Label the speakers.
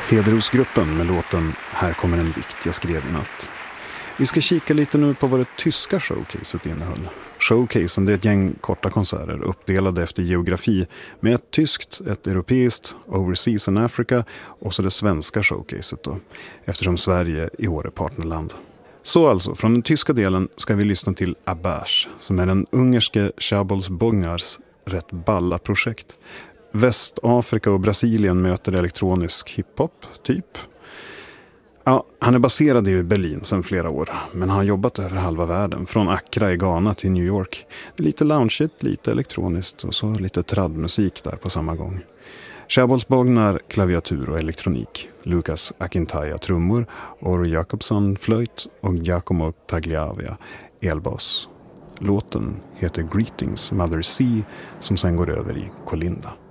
Speaker 1: Hederosgruppen med låten Här kommer en dikt jag skrev i natt. Vi ska kika lite nu på vad det tyska showcaset innehöll. Showcasen, det är ett gäng korta konserter uppdelade efter geografi med ett tyskt, ett europeiskt, Overseas and Africa och så det svenska showcaset då, eftersom Sverige i år är partnerland. Så alltså, från den tyska delen ska vi lyssna till Abash, som är den ungerske Szabolcs Bogars rätt balla projekt. Västafrika och Brasilien möter elektronisk hiphop, typ. Ja, han är baserad i Berlin sedan flera år, men han har jobbat över halva världen, från Accra i Ghana till New York. Lite loungeigt, lite elektroniskt och så lite tradmusik där på samma gång. Szabolcs Bognar, klaviatur och elektronik. Lucas Akintaya trummor, Ori Jakobsson flöjt och Giacomo Tagliavia elbas. Låten heter Greetings Mother Sea, som sen går över i Kolinda.